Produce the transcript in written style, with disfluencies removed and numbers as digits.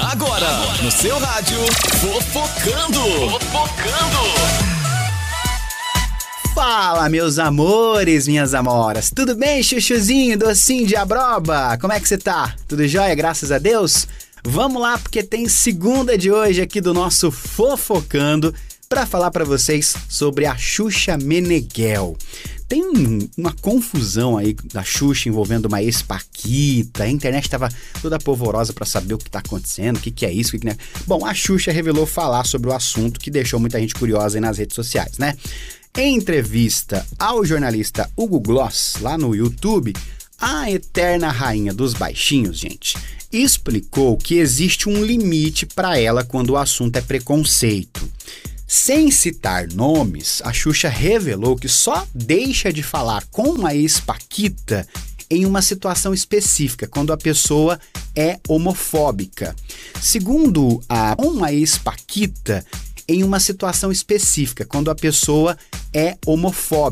Agora, no seu rádio, Fofocando. Fala, meus amores, minhas amoras. Tudo bem, chuchuzinho, docinho de abroba? Como é que você tá? Tudo jóia, graças a Deus? Vamos lá, porque tem segunda de hoje aqui do nosso Fofocando para falar para vocês sobre a Xuxa Meneghel. Tem uma confusão aí da Xuxa envolvendo uma ex-paquita, a internet estava toda polvorosa para saber o que está acontecendo, o que é isso, o que não é. Bom, a Xuxa revelou falar sobre o assunto que deixou muita gente curiosa aí nas redes sociais, né? Em entrevista ao jornalista Hugo Gloss, lá no YouTube, a eterna rainha dos baixinhos, gente, explicou que existe um limite para ela quando o assunto é preconceito. Sem citar nomes, a Xuxa revelou que só deixa de falar com uma ex-paquita em uma situação específica, quando a pessoa é homofóbica. Segundo uma ex-paquita, em uma situação específica, quando a pessoa é homofóbica.